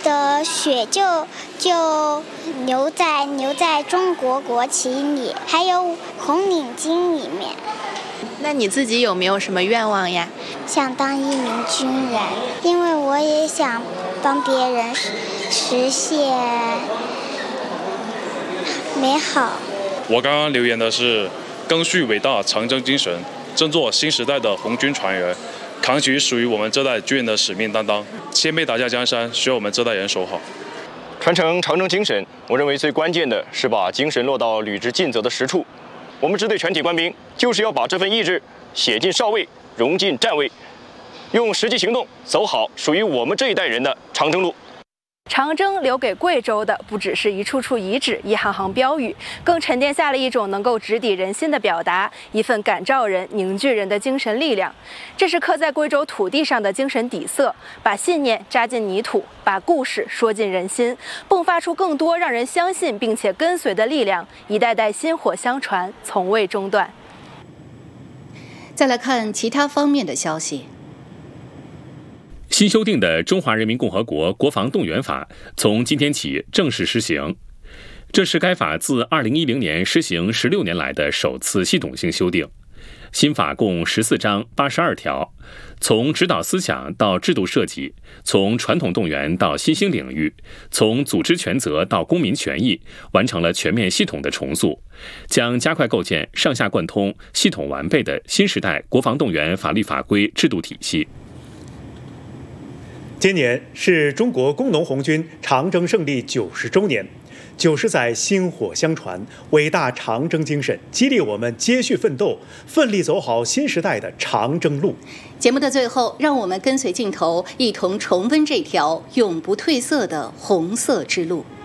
的血就留在中国国旗里，还有红领巾里面。 那你自己有没有什么愿望呀？ 想当一名军人，因为我也想帮别人实现美好。 我刚刚留言的是赓续伟大长征精神，振作新时代的红军船员，扛起属于我们这代军人的使命担当，先辈打下江山，需要我们这代人守好。 传承长征精神，我认为最关键的是把精神落到履职尽责的实处。我们支队全体官兵就是要把这份意志写进哨位，融进站位，用实际行动走好属于我们这一代人的长征路。 长征留给贵州的不只是一处处遗址、一行行标语，更沉淀下了一种能够直抵人心的表达，一份感召人、凝聚人的精神力量。这是刻在贵州土地上的精神底色，把信念扎进泥土，把故事说进人心，迸发出更多让人相信并且跟随的力量，一代代薪火相传，从未中断。 再来看其他方面的消息。 新修订的《中华人民共和国国防动员法》从今天起正式施行，这是该法自2010年施行16年来的首次系统性修订。新法共14章82条，从指导思想到制度设计，从传统动员到新兴领域，从组织权责到公民权益，完成了全面系统的重塑，将加快构建上下贯通、系统完备的新时代国防动员法律法规制度体系。 今年是中国工农红军长征胜利90周年，90载薪火相传，伟大长征精神激励我们接续奋斗，奋力走好新时代的长征路。 节目的最后，让我们跟随镜头，一同重温这条永不褪色的红色之路。